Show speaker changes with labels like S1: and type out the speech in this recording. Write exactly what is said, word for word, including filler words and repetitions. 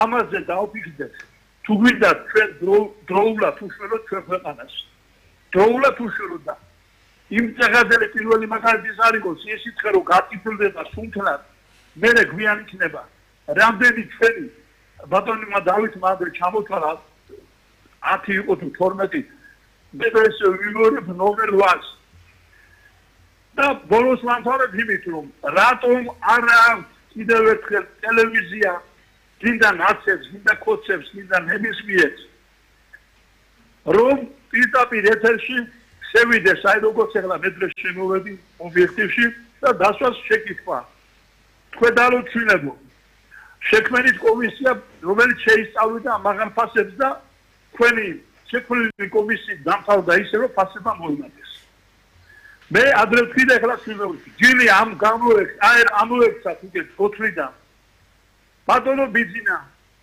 S1: ამაზე დაუფიქრდეთ თუ გვინდა ჩვენ დროულად უშველოთ ჩვენ ქვეყანას დროულად უშველოთ და იმ წაღადელი პირველი მაგალითი ის არის რომ ეს ითხრა რომ გაწიფლდება სულთნად მერე გვიან იქნება რამდენი ჩვენი ბატონმა დავითმა ადრე ჩამოთვალა ათი იყო თუ თორმეტი მე ეს ვიგორებ ნომერ ორი და ბოლოს ვამთავრებ იმით რომ რატომ არა კიდევ ერთხელ ტელევიზია გინდა ნაცებს, გინდა კოცებს, გინდა ნებისმიერს რომ პირდაპირ ეთერში შევიდეს აი როგორც ახლა მე დღეს შემოვედი ობიექტივში და დასვას შეკითხვა თქვენ დარუჩინებო შექმნით კომისია რომელიც შეისწავლიდა მაღალ ფასებს და თქვენი შექმნილი კომისიის დამთავრდა ისე რომ ფასება მოიმატეს მე ადრე ვთქვი და ახლა შემოვიდი ჯილი ამ გამოექ აი ამოექცა თუკეთ ოთრიდან ბატონო ბიძინა